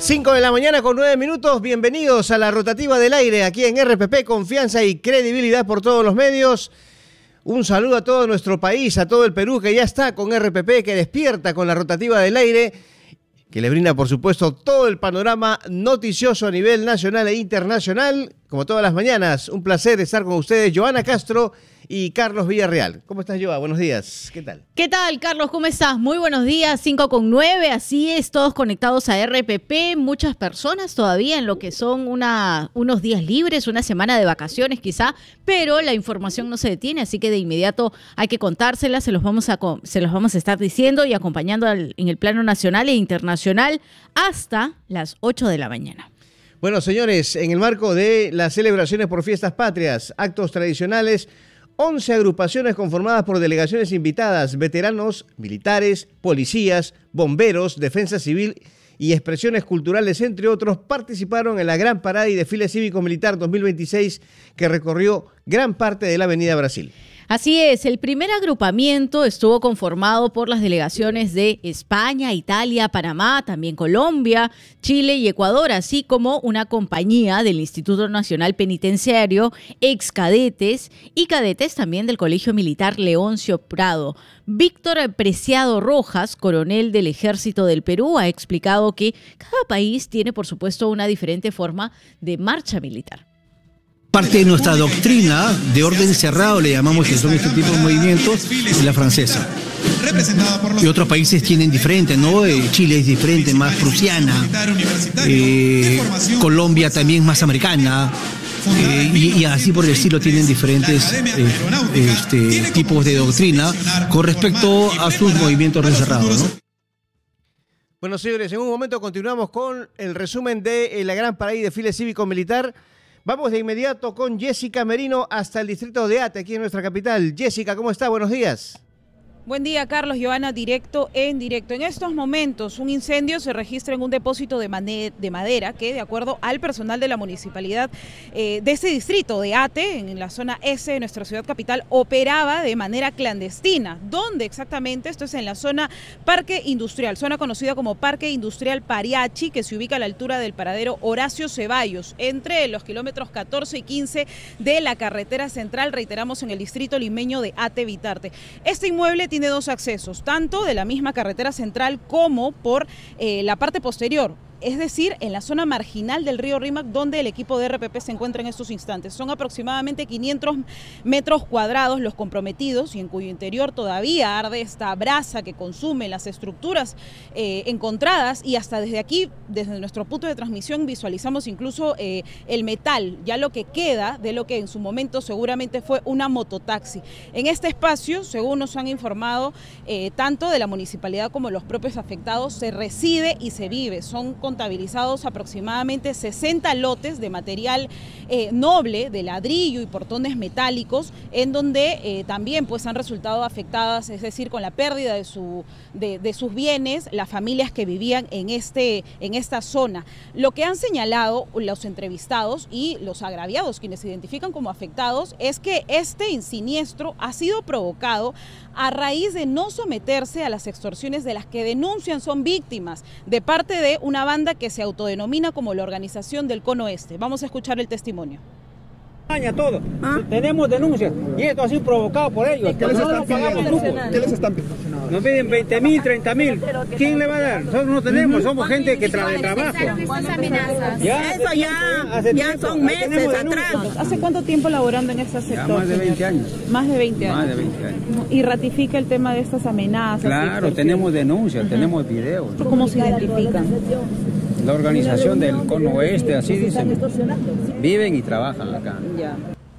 5 de la mañana con 9 minutos, bienvenidos a la rotativa del aire, aquí en RPP, confianza y credibilidad por todos los medios. Un saludo a todo nuestro país, a todo el Perú que ya está con RPP, que despierta con la rotativa del aire, que le brinda por supuesto todo el panorama noticioso a nivel nacional e internacional. Como todas las mañanas, un placer estar con ustedes, Joana Castro y Carlos Villarreal. ¿Cómo estás, Joa? Buenos días. ¿Qué tal? ¿Qué tal, Carlos? ¿Cómo estás? Muy buenos días, 5:09, así es, todos conectados a RPP, muchas personas todavía en lo que son unos días libres, una semana de vacaciones quizá, pero la información no se detiene, así que de inmediato hay que contársela, se los vamos a estar diciendo y acompañando en el plano nacional e internacional hasta las 8 de la mañana. Bueno, señores, en el marco de las celebraciones por fiestas patrias, actos tradicionales, 11 agrupaciones conformadas por delegaciones invitadas, veteranos, militares, policías, bomberos, defensa civil y expresiones culturales, entre otros, participaron en la Gran Parada y Desfile Cívico-Militar 2026 que recorrió gran parte de la Avenida Brasil. Así es, el primer agrupamiento estuvo conformado por las delegaciones de España, Italia, Panamá, también Colombia, Chile y Ecuador, así como una compañía del Instituto Nacional Penitenciario, ex cadetes y cadetes también del Colegio Militar Leoncio Prado. Víctor Preciado Rojas, coronel del Ejército del Perú, ha explicado que cada país tiene, por supuesto, una diferente forma de marcha militar. Parte de nuestra doctrina de orden cerrado, le llamamos, que son este tipo de movimientos, es la francesa. Y otros países tienen diferente, ¿no? Chile es diferente, más prusiana. Colombia también más americana. Y así por el estilo tienen diferentes tipos de doctrina con respecto a sus movimientos cerrados, ¿no? Bueno, señores, en un momento continuamos con el resumen de la Gran Parada y Desfile Cívico-Militar. Vamos de inmediato con Jessica Merino hasta el distrito de Ate, aquí en nuestra capital. Jessica, ¿cómo está? Buenos días. Buen día, Carlos, Joana, directo. En estos momentos, un incendio se registra en un depósito de madera que, de acuerdo al personal de la municipalidad de este distrito de Ate, en la zona S de nuestra ciudad capital, operaba de manera clandestina. ¿Dónde exactamente? Esto es en la zona Parque Industrial, zona conocida como Parque Industrial Pariachi, que se ubica a la altura del paradero Horacio Ceballos, entre los kilómetros 14 y 15 de la carretera central, reiteramos, en el distrito limeño de Ate-Vitarte. Este inmueble tiene dos accesos, tanto de la misma carretera central como por la parte posterior, es decir, en la zona marginal del río Rímac, donde el equipo de RPP se encuentra en estos instantes. Son aproximadamente 500 metros cuadrados los comprometidos y en cuyo interior todavía arde esta brasa que consume las estructuras encontradas, y hasta desde aquí, desde nuestro punto de transmisión, visualizamos incluso el metal, ya lo que queda de lo que en su momento seguramente fue una mototaxi. En este espacio, según nos han informado tanto de la municipalidad como los propios afectados, se reside y se vive. Son contabilizados aproximadamente 60 lotes de material noble, de ladrillo y portones metálicos, en donde también pues han resultado afectadas, es decir, con la pérdida de sus bienes, las familias que vivían en esta zona. Lo que han señalado los entrevistados y los agraviados, quienes se identifican como afectados, es que este siniestro ha sido provocado a raíz de no someterse a las extorsiones de las que denuncian son víctimas de parte de una banda que se autodenomina como la Organización del Cono Este. Vamos a escuchar el testimonio. Todo. Tenemos denuncias y esto ha sido provocado por ellos. ¿Qué les están pidiendo? ¿Qué les están pidiendo? Nos piden 20.000, 30.000. ¿Quién le va a dar? Nosotros no tenemos, somos gente que trabaja. ¿Cuántas amenazas? Eso ya son meses atrás. ¿Hace cuánto tiempo laborando en este sector? Más de 20 años. Más de 20 años. Más de 20 años. ¿Y ratifica el tema de estas amenazas? Claro, tenemos denuncias, tenemos videos. ¿Cómo se identifican? La Organización del Cono Oeste, así dicen. Viven y trabajan acá. Ya.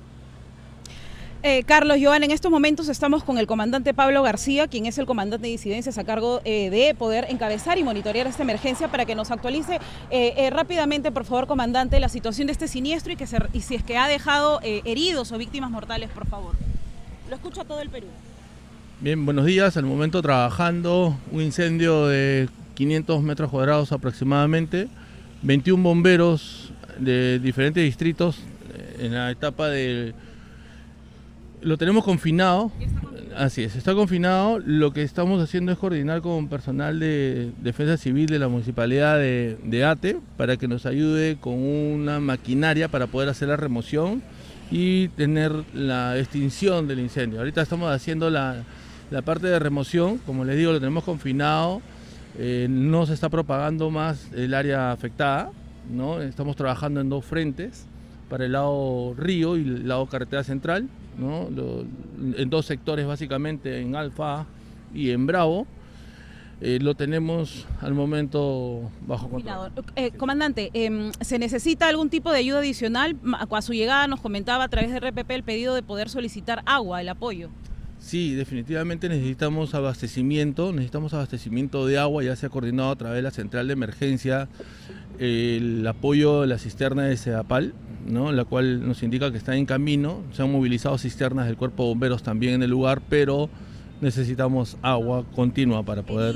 Carlos, Joana, en estos momentos estamos con el comandante Pablo García, quien es el comandante de disidencias a cargo de poder encabezar y monitorear esta emergencia, para que nos actualice rápidamente, por favor, comandante, la situación de este siniestro y si es que ha dejado heridos o víctimas mortales, por favor. Lo escucha todo el Perú. Bien, buenos días. Al momento trabajando un incendio de 500 metros cuadrados aproximadamente, 21 bomberos de diferentes distritos en la etapa de... Lo tenemos confinado, Así es, está confinado. Lo que estamos haciendo es coordinar con personal de Defensa Civil de la Municipalidad de Ate para que nos ayude con una maquinaria para poder hacer la remoción y tener la extinción del incendio. Ahorita estamos haciendo la parte de remoción, como les digo, lo tenemos confinado, no se está propagando más el área afectada, ¿no? Estamos trabajando en 2 frentes, para el lado río y el lado carretera central, ¿no? En 2 sectores básicamente, en Alfa y en Bravo. Lo tenemos al momento bajo control. Comandante, ¿se necesita algún tipo de ayuda adicional? A su llegada nos comentaba a través de RPP el pedido de poder solicitar agua, el apoyo. Sí, definitivamente necesitamos abastecimiento de agua, ya se ha coordinado a través de la central de emergencia el apoyo de la cisterna de Sedapal, ¿no? La cual nos indica que está en camino. Se han movilizado cisternas del Cuerpo de Bomberos también en el lugar, pero necesitamos agua continua para poder...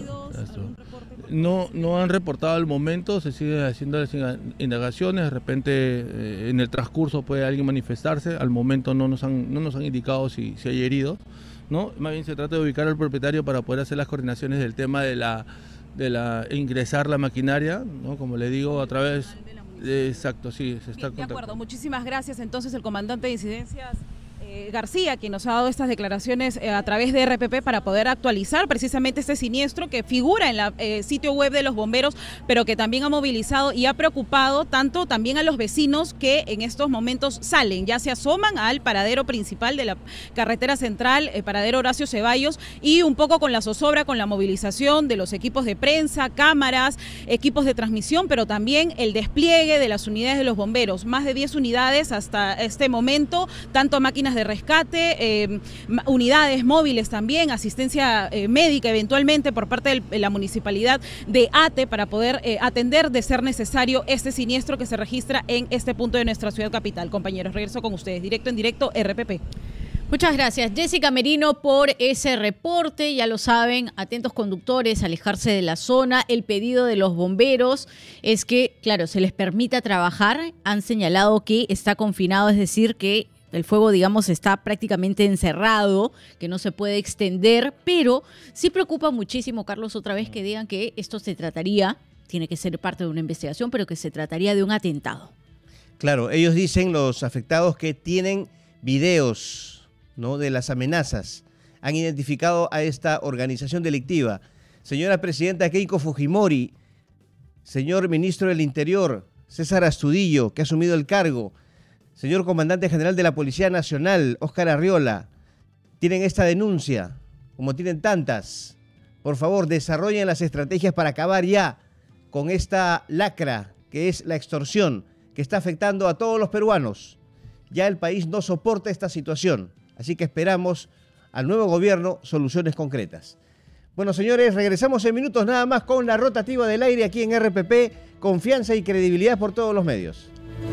No han reportado al momento, se sigue haciendo las indagaciones, de repente en el transcurso puede alguien manifestarse, al momento no nos han indicado si hay heridos, ¿no? Más bien se trata de ubicar al propietario para poder hacer las coordinaciones del tema de ingresar la maquinaria, ¿no? Como le digo, a través de... Exacto, sí, se está contactando. De acuerdo, muchísimas gracias. Entonces el comandante de incidencias García, quien nos ha dado estas declaraciones a través de RPP para poder actualizar precisamente este siniestro que figura en el sitio web de los bomberos, pero que también ha movilizado y ha preocupado tanto también a los vecinos que en estos momentos salen, ya se asoman al paradero principal de la carretera central, paradero Horacio Ceballos, y un poco con la zozobra, con la movilización de los equipos de prensa, cámaras, equipos de transmisión, pero también el despliegue de las unidades de los bomberos, más de 10 unidades hasta este momento, tanto máquinas de rescate, unidades móviles también, asistencia médica eventualmente por parte de la municipalidad de Ate para poder atender de ser necesario este siniestro que se registra en este punto de nuestra ciudad capital. Compañeros, regreso con ustedes, directo en directo, RPP. Muchas gracias, Jessica Merino, por ese reporte. Ya lo saben, atentos conductores, alejarse de la zona. El pedido de los bomberos es que, claro, se les permita trabajar. Han señalado que está confinado, es decir, que el fuego, digamos, está prácticamente encerrado, que no se puede extender, pero sí preocupa muchísimo, Carlos, otra vez que digan que esto se trataría, tiene que ser parte de una investigación, pero que se trataría de un atentado. Claro, ellos dicen, los afectados, que tienen videos, ¿no?, de las amenazas. Han identificado a esta organización delictiva. Señora presidenta Keiko Fujimori, señor ministro del Interior, César Astudillo, que ha asumido el cargo, señor comandante general de la Policía Nacional, Óscar Arriola, tienen esta denuncia, como tienen tantas. Por favor, desarrollen las estrategias para acabar ya con esta lacra, que es la extorsión, que está afectando a todos los peruanos. Ya el país no soporta esta situación, así que esperamos al nuevo gobierno soluciones concretas. Bueno, señores, regresamos en minutos nada más con la rotativa del aire aquí en RPP, confianza y credibilidad por todos los medios.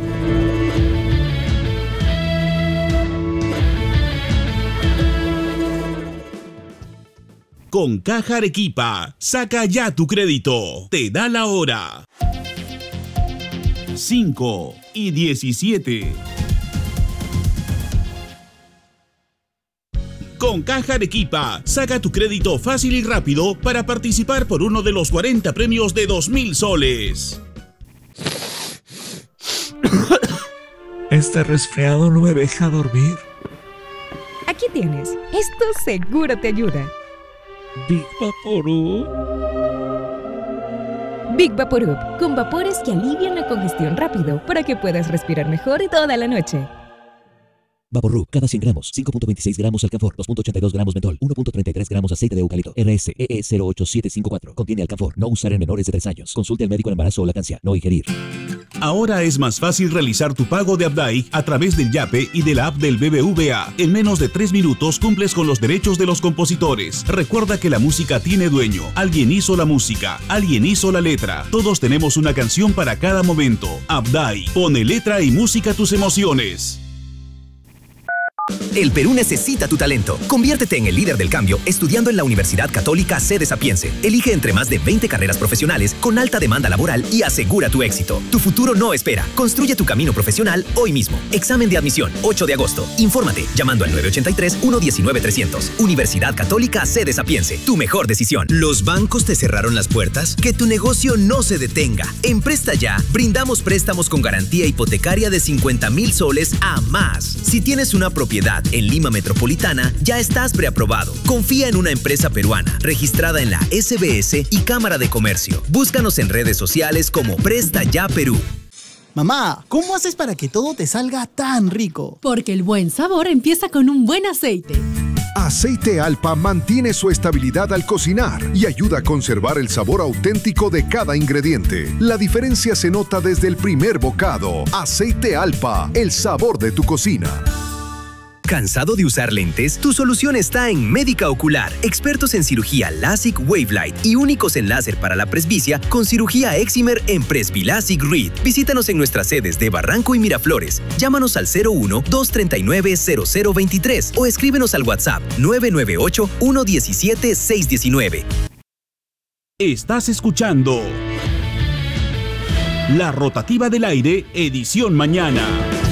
Con Caja Arequipa, saca ya tu crédito. Te da la hora. 5:17. Con Caja Arequipa, saca tu crédito fácil y rápido para participar por uno de los 40 premios de 2.000 soles. Este resfriado no me deja dormir. Aquí tienes. Esto seguro te ayuda. Big Vaporub. Big Vaporub, con vapores que alivian la congestión rápido para que puedas respirar mejor toda la noche. Vaporub, cada 100 gramos, 5.26 gramos alcanfor, 2.82 gramos mentol, 1.33 gramos aceite de eucalipto, RSEE 08754. Contiene alcanfor, no usar en menores de 3 años. Consulte al médico en embarazo o lactancia, no ingerir. Ahora es más fácil realizar tu pago de Abdai a través del Yape y de la app del BBVA. En menos de 3 minutos cumples con los derechos de los compositores. Recuerda que la música tiene dueño. Alguien hizo la música, alguien hizo la letra. Todos tenemos una canción para cada momento. Abdai, pone letra y música a tus emociones. El Perú necesita tu talento. Conviértete en el líder del cambio estudiando en la Universidad Católica Sede Sapiense. Elige entre más de 20 carreras profesionales con alta demanda laboral y asegura tu éxito. Tu futuro no espera. Construye tu camino profesional hoy mismo. Examen de admisión, 8 de agosto. Infórmate llamando al 983-119-300. Universidad Católica Sede Sapiense. Tu mejor decisión. ¿Los bancos te cerraron las puertas? Que tu negocio no se detenga. En Presta Ya, brindamos préstamos con garantía hipotecaria de 50,000 soles a más. Si tienes una propiedad en Lima Metropolitana, ya estás preaprobado. Confía en una empresa peruana registrada en la SBS y Cámara de Comercio. Búscanos en redes sociales como Presta Ya Perú. Mamá, ¿cómo haces para que todo te salga tan rico? Porque el buen sabor empieza con un buen aceite. Aceite Alpa mantiene su estabilidad al cocinar y ayuda a conservar el sabor auténtico de cada ingrediente. La diferencia se nota desde el primer bocado. Aceite Alpa, el sabor de tu cocina. ¿Cansado de usar lentes? Tu solución está en Médica Ocular, expertos en cirugía LASIK Wavelight y únicos en láser para la presbicia con cirugía Excimer en Presbilasic Reed. Visítanos en nuestras sedes de Barranco y Miraflores. Llámanos al 01-239-0023 o escríbenos al WhatsApp 998-117-619. Estás escuchando La Rotativa del Aire, edición mañana.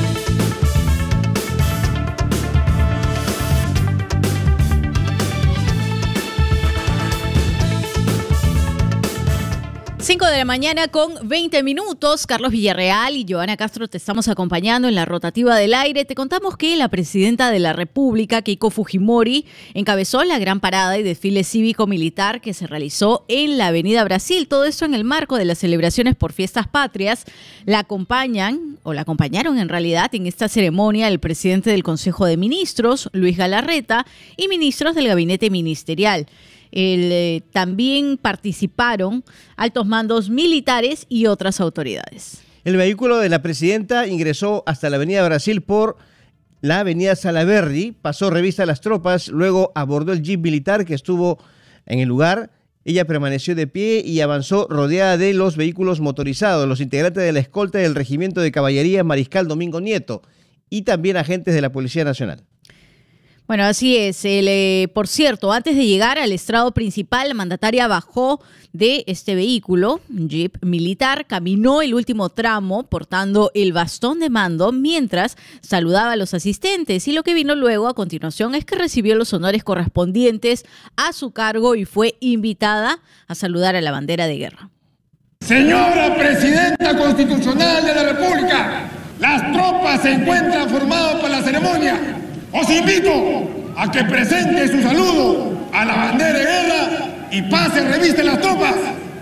Cinco de la mañana con 20 minutos. Carlos Villarreal y Joana Castro te estamos acompañando en la Rotativa del Aire. Te contamos que la presidenta de la República, Keiko Fujimori, encabezó la gran parada y desfile cívico-militar que se realizó en la Avenida Brasil. Todo esto en el marco de las celebraciones por Fiestas Patrias. La acompañaron en realidad en esta ceremonia el presidente del Consejo de Ministros, Luis Galarreta, y ministros del gabinete ministerial. También participaron altos mandos militares y otras autoridades. El vehículo de la presidenta ingresó hasta la Avenida Brasil por la Avenida Salaberry, pasó revista a las tropas, luego abordó el jeep militar que estuvo en el lugar. Ella permaneció de pie y avanzó rodeada de los vehículos motorizados, los integrantes de la escolta del Regimiento de Caballería Mariscal Domingo Nieto y también agentes de la Policía Nacional. Bueno, así es. Por cierto, antes de llegar al estrado principal, la mandataria bajó de este vehículo, un jeep militar, caminó el último tramo portando el bastón de mando mientras saludaba a los asistentes. Y lo que vino luego a continuación es que recibió los honores correspondientes a su cargo y fue invitada a saludar a la bandera de guerra. Señora Presidenta Constitucional de la República, las tropas se encuentran formadas para la ceremonia. Os invito a que presente su saludo a la bandera de guerra y pase revista en las tropas.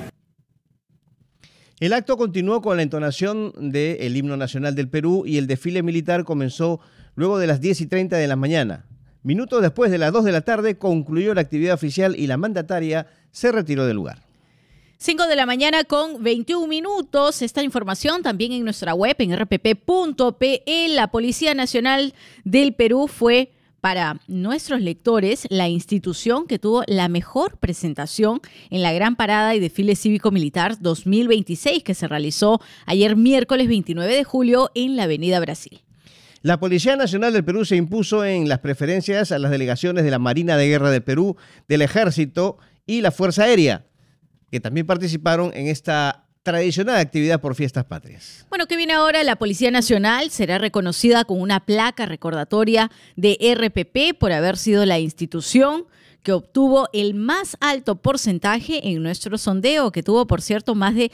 El acto continuó con la entonación del himno nacional del Perú y el desfile militar comenzó luego de las 10:30 de la mañana. Minutos después de las 2 de la tarde concluyó la actividad oficial y la mandataria se retiró del lugar. 5 de la mañana con 21 minutos. Esta información también en nuestra web en rpp.pe. La Policía Nacional del Perú fue para nuestros lectores la institución que tuvo la mejor presentación en la Gran Parada y Desfile Cívico-Militar 2026 que se realizó ayer miércoles 29 de julio en la Avenida Brasil. La Policía Nacional del Perú se impuso en las preferencias a las delegaciones de la Marina de Guerra del Perú, del Ejército y la Fuerza Aérea, que también participaron en esta tradicional actividad por Fiestas Patrias. Bueno, que viene ahora, la Policía Nacional será reconocida con una placa recordatoria de RPP por haber sido la institución que obtuvo el más alto porcentaje en nuestro sondeo, que tuvo, por cierto, más de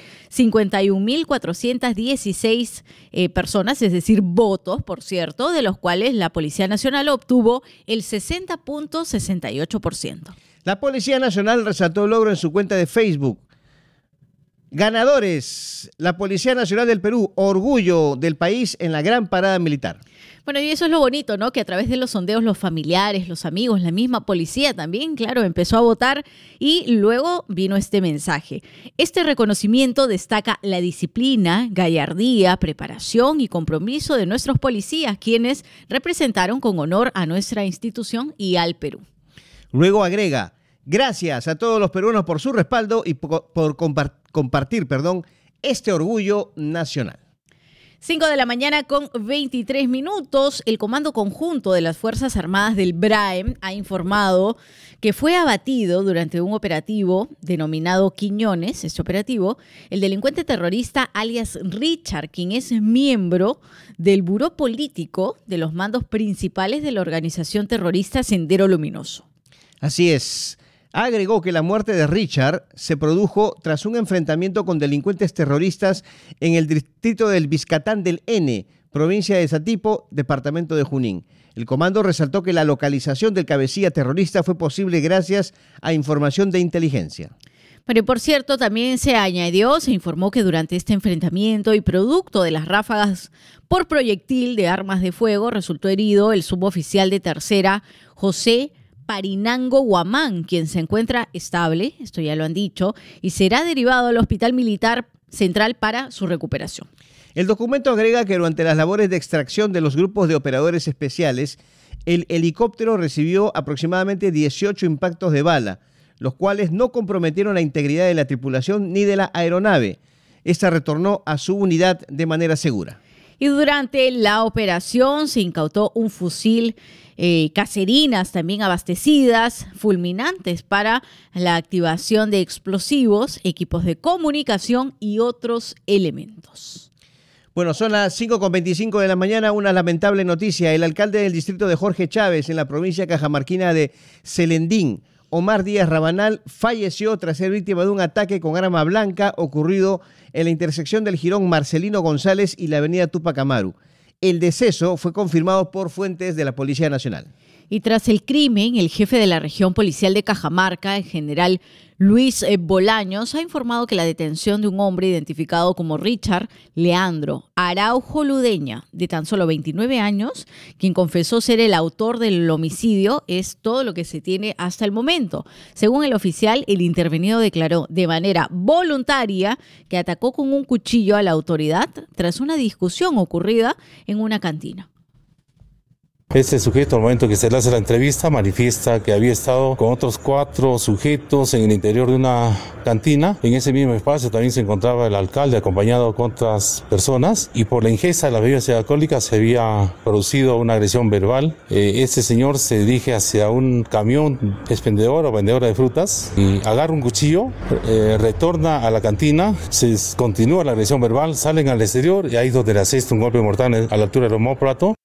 51.416 personas, es decir, votos, por cierto, de los cuales la Policía Nacional obtuvo el 60.68%. La Policía Nacional resaltó el logro en su cuenta de Facebook. Ganadores, la Policía Nacional del Perú, orgullo del país en la Gran Parada Militar. Bueno, y eso es lo bonito, ¿no? Que a través de los sondeos los familiares, los amigos, la misma policía también, claro, empezó a votar y luego vino este mensaje. Este reconocimiento destaca la disciplina, gallardía, preparación y compromiso de nuestros policías, quienes representaron con honor a nuestra institución y al Perú. Luego agrega, gracias a todos los peruanos por su respaldo y por compartir este orgullo nacional. 5 de la mañana con 23 minutos. El Comando Conjunto de las Fuerzas Armadas del BRAEM ha informado que fue abatido durante un operativo denominado Quiñones, este operativo, el delincuente terrorista alias Richard, quien es miembro del buró político de los mandos principales de la organización terrorista Sendero Luminoso. Así es. Agregó que la muerte de Richard se produjo tras un enfrentamiento con delincuentes terroristas en el distrito del Vizcatán del N, provincia de Satipo, departamento de Junín. El comando resaltó que la localización del cabecilla terrorista fue posible gracias a información de inteligencia. Pero por cierto, también se informó que durante este enfrentamiento y producto de las ráfagas por proyectil de armas de fuego resultó herido el suboficial de tercera, José Parinango Guamán, quien se encuentra estable, esto ya lo han dicho, y será derivado al Hospital Militar Central para su recuperación. El documento agrega que durante las labores de extracción de los grupos de operadores especiales, el helicóptero recibió aproximadamente 18 impactos de bala, los cuales no comprometieron la integridad de la tripulación ni de la aeronave. Esta retornó a su unidad de manera segura. Y durante la operación se incautó un fusil, caserinas también abastecidas, fulminantes para la activación de explosivos, equipos de comunicación y otros elementos. Bueno, son las 5:25 de la mañana, una lamentable noticia. El alcalde del distrito de Jorge Chávez, en la provincia cajamarquina de Celendín, Omar Díaz Rabanal, falleció tras ser víctima de un ataque con arma blanca ocurrido en la intersección del jirón Marcelino González y la avenida Tupac Amaru. El deceso fue confirmado por fuentes de la Policía Nacional. Y tras el crimen, el jefe de la región policial de Cajamarca, el general Luis Bolaños, ha informado que la detención de un hombre identificado como Richard Leandro Araujo Ludeña, de tan solo 29 años, quien confesó ser el autor del homicidio, es todo lo que se tiene hasta el momento. Según el oficial, el intervenido declaró de manera voluntaria que atacó con un cuchillo a la autoridad tras una discusión ocurrida en una cantina. Este sujeto, al momento que se le hace la entrevista, manifiesta que había estado con otros 4 sujetos en el interior de una cantina. En ese mismo espacio también se encontraba el alcalde acompañado con otras personas y por la ingesta de las bebidas alcohólicas se había producido una agresión verbal. Este señor se dirige hacia un camión expendedor o vendedora de frutas y agarra un cuchillo, retorna a la cantina, se continúa la agresión verbal, salen al exterior y ahí es donde le asesta un golpe mortal a la altura del omóplato.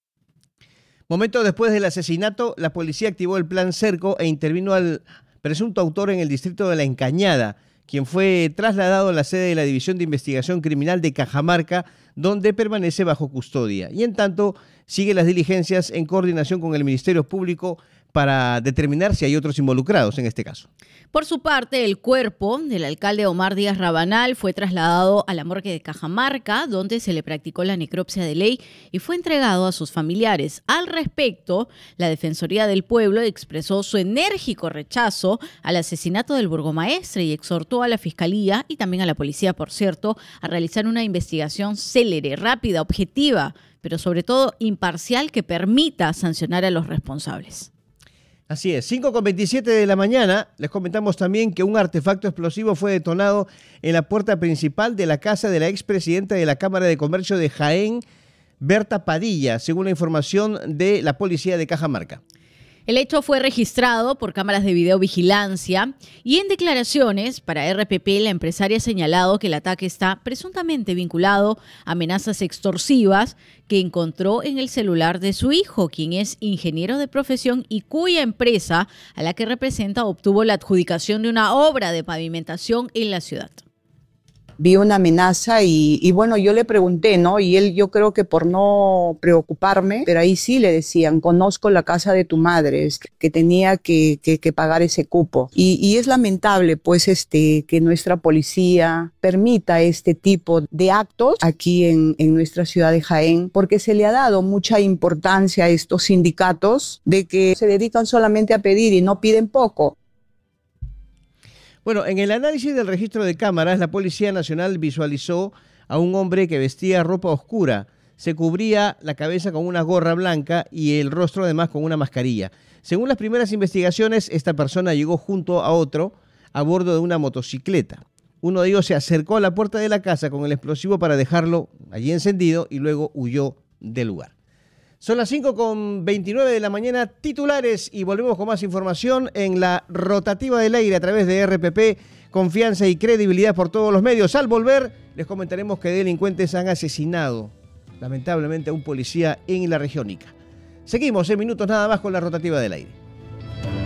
Momentos después del asesinato, la policía activó el plan Cerco e intervino al presunto autor en el distrito de La Encañada, quien fue trasladado a la sede de la División de Investigación Criminal de Cajamarca, donde permanece bajo custodia. Y en tanto, sigue las diligencias en coordinación con el Ministerio Público para determinar si hay otros involucrados en este caso. Por su parte, el cuerpo del alcalde Omar Díaz Rabanal fue trasladado a la morgue de Cajamarca, donde se le practicó la necropsia de ley y fue entregado a sus familiares. Al respecto, la Defensoría del Pueblo expresó su enérgico rechazo al asesinato del burgomaestre y exhortó a la Fiscalía y también a la policía, por cierto, a realizar una investigación célere, rápida, objetiva, pero sobre todo imparcial que permita sancionar a los responsables. Así es, 5:27 de la mañana, les comentamos también que un artefacto explosivo fue detonado en la puerta principal de la casa de la expresidenta de la Cámara de Comercio de Jaén, Berta Padilla, según la información de la policía de Cajamarca. El hecho fue registrado por cámaras de videovigilancia y en declaraciones para RPP, la empresaria ha señalado que el ataque está presuntamente vinculado a amenazas extorsivas que encontró en el celular de su hijo, quien es ingeniero de profesión y cuya empresa a la que representa obtuvo la adjudicación de una obra de pavimentación en la ciudad. Vi una amenaza y bueno, yo le pregunté, ¿no? Y él, yo creo que por no preocuparme, pero ahí sí le decían, conozco la casa de tu madre, que tenía que pagar ese cupo. Y es lamentable, pues, que nuestra policía permita este tipo de actos aquí en nuestra ciudad de Jaén, porque se le ha dado mucha importancia a estos sindicatos de que se dedican solamente a pedir y no piden poco. Bueno, en el análisis del registro de cámaras, la Policía Nacional visualizó a un hombre que vestía ropa oscura. Se cubría la cabeza con una gorra blanca y el rostro además con una mascarilla. Según las primeras investigaciones, esta persona llegó junto a otro a bordo de una motocicleta. Uno de ellos se acercó a la puerta de la casa con el explosivo para dejarlo allí encendido y luego huyó del lugar. Son las 5:29 de la mañana, titulares, y volvemos con más información en la rotativa del aire a través de RPP, confianza y credibilidad por todos los medios. Al volver, les comentaremos que delincuentes han asesinado, lamentablemente, a un policía en la región Ica. Seguimos en minutos nada más con la rotativa del aire.